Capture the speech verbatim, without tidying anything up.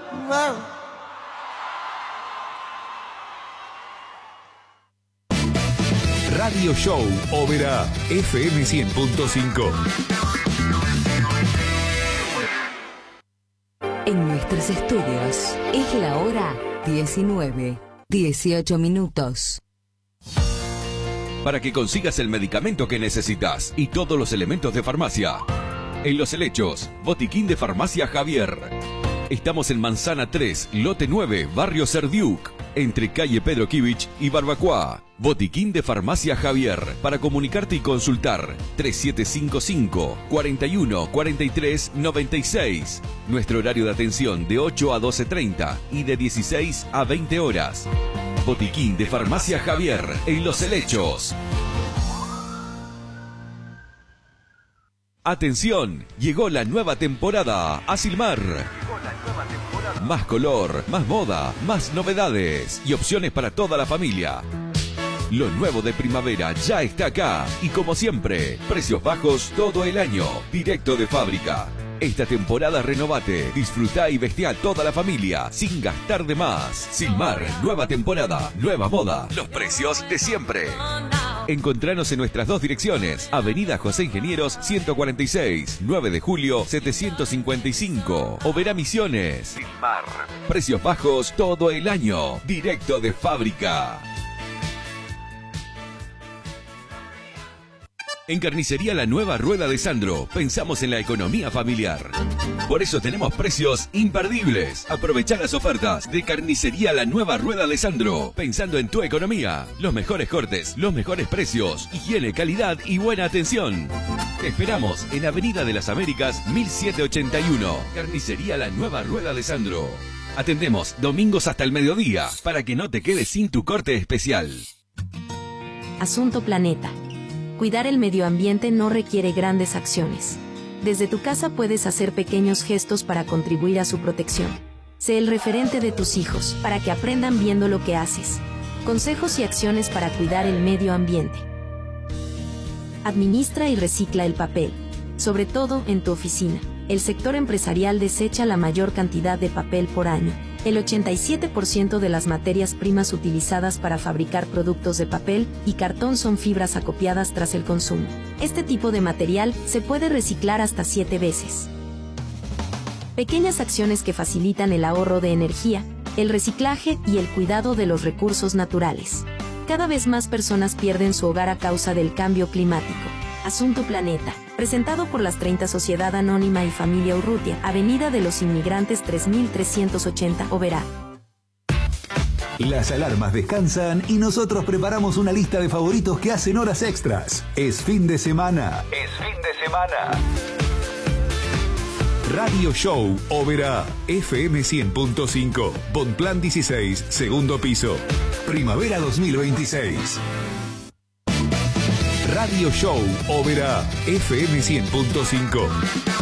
Radio Show Oberá, F M cien punto cinco. En nuestros estudios es la hora diecinueve, dieciocho minutos. Para que consigas el medicamento que necesitas y todos los elementos de farmacia. En Los Helechos, Botiquín de Farmacia Javier. Estamos en Manzana tres, Lote nueve, Barrio Serdiuk, entre calle Pedro Kivich y Barbacoa. Botiquín de Farmacia Javier. Para comunicarte y consultar, tres siete cinco cinco, cuatro uno, cuatro tres, nueve seis. Nuestro horario de atención de ocho a doce treinta y de dieciséis a veinte horas. Botiquín de Farmacia Javier, en Los Helechos. Atención, llegó la nueva temporada a Silmar. Más color, más moda, más novedades y opciones para toda la familia. Lo nuevo de primavera ya está acá y como siempre, precios bajos todo el año, directo de fábrica. Esta temporada renovate, disfruta y vestí a toda la familia sin gastar de más. Silmar, nueva temporada, nueva moda, los precios de siempre. Encontranos en nuestras dos direcciones, Avenida José Ingenieros ciento cuarenta y seis, nueve de julio setecientos cincuenta y cinco, Oberá Misiones. Silmar, precios bajos todo el año, directo de fábrica. En Carnicería La Nueva Rueda de Sandro, pensamos en la economía familiar. Por eso tenemos precios imperdibles. Aprovecha las ofertas de Carnicería La Nueva Rueda de Sandro, pensando en tu economía. Los mejores cortes, los mejores precios, higiene, calidad y buena atención. Te esperamos en Avenida de las Américas mil setecientos ochenta y uno. Carnicería La Nueva Rueda de Sandro. Atendemos domingos hasta el mediodía, para que no te quedes sin tu corte especial. Asunto Planeta. Cuidar el medio ambiente no requiere grandes acciones. Desde tu casa puedes hacer pequeños gestos para contribuir a su protección. Sé el referente de tus hijos, para que aprendan viendo lo que haces. Consejos y acciones para cuidar el medio ambiente. Administra y recicla el papel, sobre todo en tu oficina. El sector empresarial desecha la mayor cantidad de papel por año. El ochenta y siete por ciento de las materias primas utilizadas para fabricar productos de papel y cartón son fibras acopiadas tras el consumo. Este tipo de material se puede reciclar hasta siete veces. Pequeñas acciones que facilitan el ahorro de energía, el reciclaje y el cuidado de los recursos naturales. Cada vez más personas pierden su hogar a causa del cambio climático. Asunto Planeta. Presentado por las treinta Sociedad Anónima y Familia Urrutia, Avenida de los Inmigrantes tres mil trescientos ochenta, Oberá. Las alarmas descansan y nosotros preparamos una lista de favoritos que hacen horas extras. Es fin de semana. Es fin de semana. Radio Show Oberá, F M cien punto cinco, Bonplan dieciséis, segundo piso. Primavera dos mil veintiséis. Radio Show Oberá, F M cien punto cinco.